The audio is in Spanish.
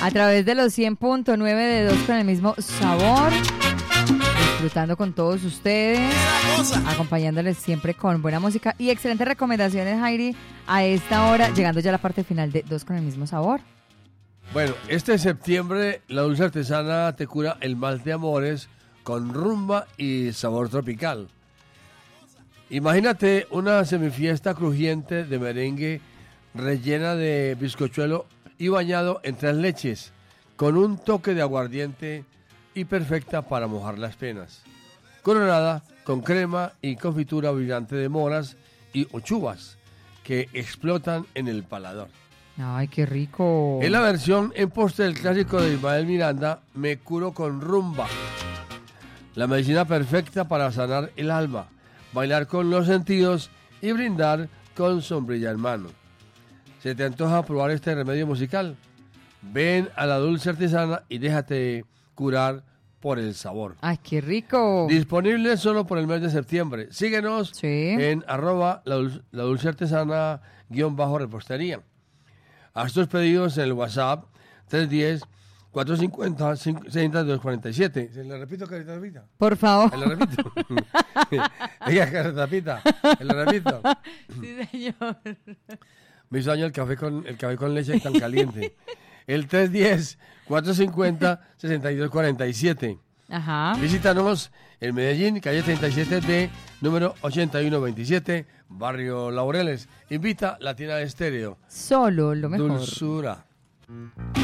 A través de los 100.9 de Dos con el mismo sabor. Disfrutando con todos ustedes, acompañándoles siempre con buena música y excelentes recomendaciones, Jairi, a esta hora, llegando ya a la parte final de Dos con el mismo sabor. Bueno, este septiembre la Dulce Artesana te cura el mal de amores con rumba y sabor tropical. Imagínate una semifiesta crujiente de merengue rellena de bizcochuelo y bañado en 3 leches, con un toque de aguardiente y perfecta para mojar las penas. Coronada con crema y confitura brillante de moras y uchuvas que explotan en el paladar. ¡Ay, qué rico! Es la versión en postre del clásico de Ismael Miranda, Me curo con rumba. La medicina perfecta para sanar el alma, bailar con los sentidos y brindar con sombrilla en mano. ¿Se te antoja probar este remedio musical? Ven a la Dulce Artesana y déjate curar por el sabor. ¡Ay, qué rico! Disponible solo por el mes de septiembre. Síguenos en @la Dulce Artesana _repostería. Haz tus pedidos en el WhatsApp 310-450-6247. ¿Se le repito, carita Pita? Por favor. ¿Se le repito? Diga, carita Pita. ¿Se le repito? Sí, señor. Me hizo daño el café con leche tan caliente. El 310-450-6247. Ajá. Visítanos en Medellín, calle 37D, número 8127, Barrio Laureles. Invita Latina Estéreo. Solo lo mejor. Dulzura.